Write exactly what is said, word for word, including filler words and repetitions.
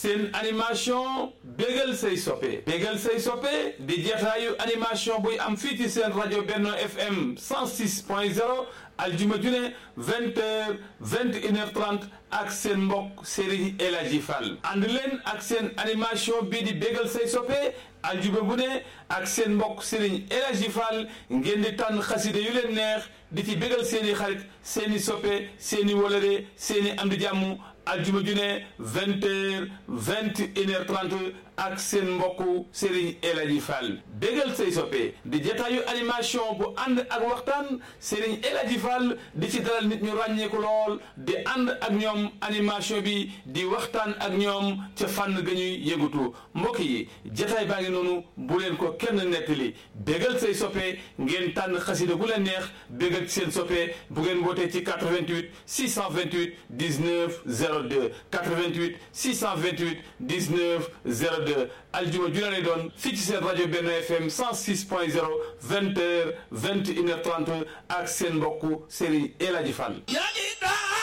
seen animation bégal say soppe bégal say soppe di jataayu animation buy am fii ci seen rajo Benno F M cent six point zéro aljuma ju ne vingt heures vingt et une heures trente ak seen mbokk Serigne El Hadji Fall ànd leen ak seen animation bii di bégal say soppe aljuma bu ne ak seen mbokk Serigne El Hadji Fall ngeen di tànn xaside yu leen neex di ci bégal seeni xarit seeni soppe seeni wolore seeni am di jàmm aljuma ju ne vingt heures vingt et une heures trente ak seen mbokku Serigne El Hadji Fall bégal say soppe di jataayu animation bu ànd ak waxtaan Serigne El Hadji Fall di ci dalal nit ñu ràññeeku lool di ànd ak ñoom animation bi di waxtaan ak ñoom ca fànn ga ñuy yëgutu mbokk yi jataay baa ngi noonu bu leen ko kenn nettali bégal say soppe ngeen tànn xasida gu leen neex bégal seen soppe bu ngeen wootee ci quatre-vingt-huit six cent vingt-huit dix-neuf zéro deux quatre-vingt-huit six cent vingt-huit dix-neuf zéro deux aljuma ju ne lay doon fii ci seen rajo Benno F M cent six point zéro vingt heures vingt et une heures trente ak seen mbokku Serigne El Hadji Fall.